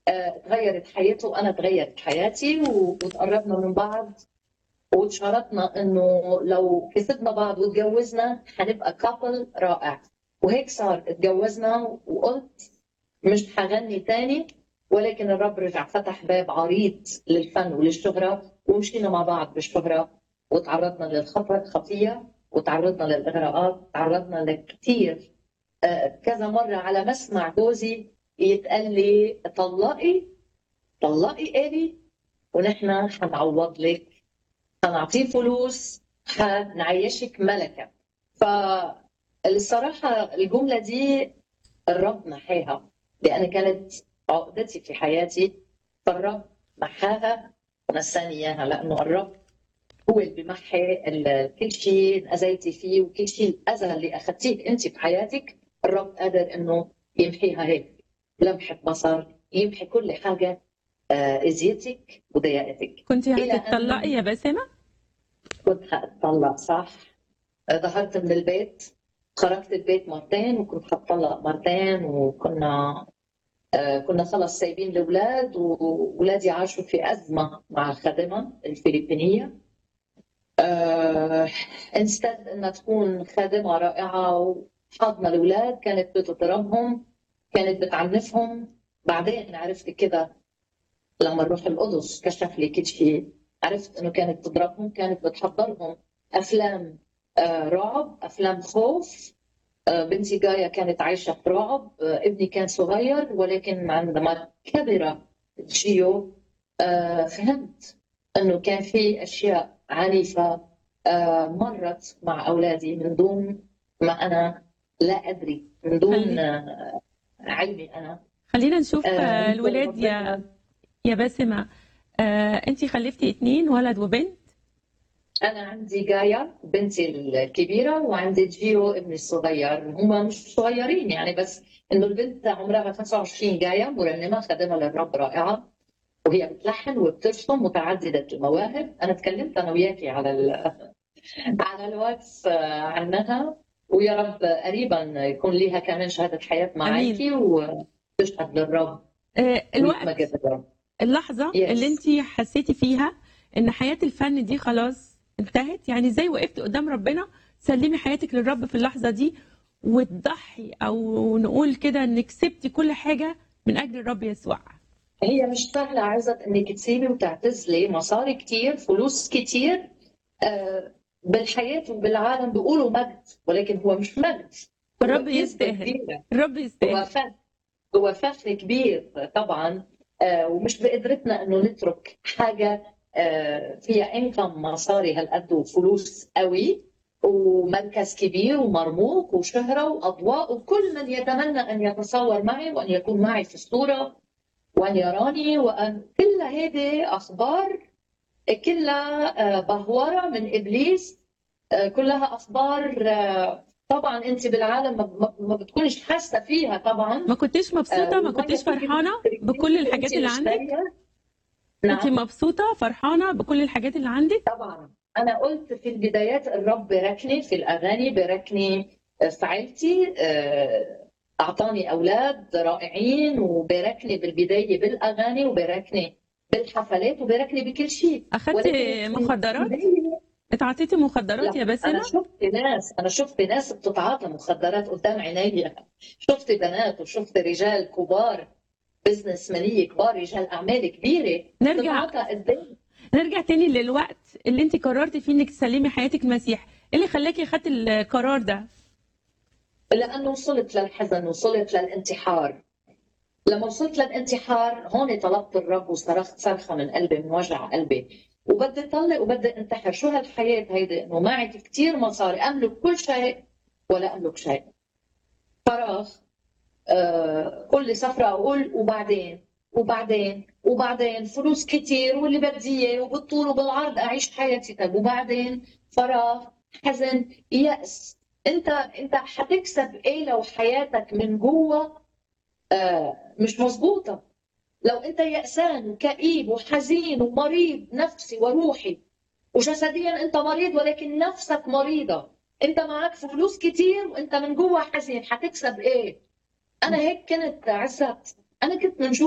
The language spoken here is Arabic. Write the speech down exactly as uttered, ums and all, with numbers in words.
آه، تغيرت حياته وأنا تغيرت حياتي و- وتقربنا من بعض، وتشاركنا إنه لو كسبنا بعض وتجوزنا هنبقى كابل رائع. وهيك صار، اتجوزنا وقلت مش هغني تاني، ولكن الرب رجع فتح باب عريض للفن وللشهرة، ومشينا مع بعض بالشهرة، وتعرضنا للخطية، وتعرضنا للإغراءات، تعرضنا لكثير. آه، كذا مرة على مسمع جوزي يتقال لي طلقي طلقي إلي ونحن حنعوض لك، حنعطيه فلوس، حنعيشك ملكة. فالصراحة الجملة دي الرب محاها، لأن كانت عقدتي في حياتي، فالرب محاها ونساني إياها، لأنه الرب هو اللي بيمحي ال- كل شيء أذيتي فيه، وكل شيء الأذى اللي أخذتيه أنت في حياتك الرب قادر إنه يمحيها هيك لمحة بصر، يمحي كل حاجة آه، أذيتك وضايقتك. كنتي إلى هتتطلقي أن يا باسمة؟ كنت حأتطلق، صح. آه، ظهرت من البيت، خرجت البيت مرتين، وكنت حتطلق مرتين، وكنا آه، كنا خلص سايبين الاولاد، واولادي عاشوا في ازمه مع الخادمه الفلبينيه. انستد انها تكون خادمه رائعه وحاضنه الاولاد، كانت بتضربهم، كانت بتعنفهم. بعدين عرفت كده لما الروح القدس كشف لي كل شيء، عرفت انه كانت تضربهم، كانت بتحضرهم افلام آه، رعب، افلام خوف. آه، بنتي جاية كانت عايشة في رعب، آه، ابني كان صغير، ولكن عندما كبر جيو آه، فهمت أنه كان في أشياء عنيفة آه، مرت مع أولادي من دون ما أنا لا أدري، من دون خلي آه، علمي أنا. خلينا نشوف آه، آه، نشكر الولاد يا ربنا. يا باسمة. آه، انتي خلفتي اتنين ولد وبنت. أنا عندي جايا بنتي الكبيرة، وعندي جيرو ابني الصغير. هم مش صغيرين يعني، بس إنه البنت عمرها خمسة وعشرين، جاية مرنمة خادمة للرب رائعة، وهي بتلحن وبترسم، متعددة المواهب. أنا تكلمت أنا وياكي على ال... على الواتس آه، عنها، ويا رب قريبا يكون ليها كمان شهادة حياة امين. معاكي وتشهد للرب آه، ويتمجد الوقت، الرب. اللحظة اللي يس. انتي حسيتي فيها ان حياة الفن دي خلاص انتهت، يعني ازاي وقفتي قدام ربنا سلمي حياتك للرب في اللحظة دي وتضحي او نقول كده انك كسبتي كل حاجة من اجل الرب يسوع؟ هي مش سهلة عزت إنك تسيبي وتعتزلي مصاري كتير، فلوس كتير آه، بالحياة وبالعالم بيقولوا مجد، ولكن هو مش مجد، هو الرب كذبة يستاهل، كبيرة. الرب هو يستاهل. فخ هو فخ كبير طبعا. آه، ومش بقدرتنا إنه نترك حاجة آه، فيها إنكم مصاري هالقد وفلوس قوي ومركز كبير ومرموق وشهرة وأضواء، وكل من يتمنى أن يتصور معي وأن يكون معي في الصورة وأن يراني، وأن كل هذه أخبار، كلها آه، بهورة من إبليس. آه، كلها أخبار آه، طبعا أنت بالعالم ما ما- ما بتكونش حاسة فيها طبعا. ما كنتيش آه، مبسوطة؟ ما وما كنتيش فيك فرحانة بكل تدركيه وأنت الحاجات اللي مش عندك؟ دارية. كنتي نعم. مبسوطة فرحانة بكل الحاجات اللي عندك؟ طبعا أنا قلت في البدايات الرب باركني في الأغاني، باركني آه، في عيلتي، آه، أعطاني أولاد رائعين، وباركني بالبداية بالأغاني، وباركني بالحفلات، وباركني بكل شيء. ولكن أخدتي في مخدرات؟ البداية اتعاطيتي مخدرات لا، يا انا باسمة؟ شفت ناس انا شفت ناس بتتعاطى مخدرات قدام عيني. شفت بنات وشفت رجال كبار، بزنس منية كبار، رجال اعمال كبيره نرجع بتتعاطى قدام. نرجع تاني للوقت اللي انت قررتي فيه انك تسلمي حياتك المسيح. ايه اللي خلاكي خدتي القرار ده؟ لانه وصلت للحزن، وصلت للانتحار. لما وصلت للانتحار هون طلبت الرب وصرخت صرخه من قلبي، من وجع قلبي، وبدي طلق وبدي انتحر. شو هالحياه هيدي، انه معي كثير مصاري، املك كل شيء ولا املك شيء، فراغ. آه، كل سفرة أقول وبعدين وبعدين وبعدين فلوس كتير واللي بدي إياه، وبالطول وبالعرض أعيش حياتي. طيب وبعدين فراغ، حزن، يأس. أنت أنت حتكسب إيه لو حياتك من جوا آه، مش مظبوطة؟ لو أنت يأسان وكئيب وحزين ومريض نفسي وروحي وجسديا، أنت مريض ولكن نفسك مريضة. أنت معك فلوس كتير وأنت من جوا حزين، حتكسب إيه؟ أنا هيك كنت عزت، أنا كنت من جوا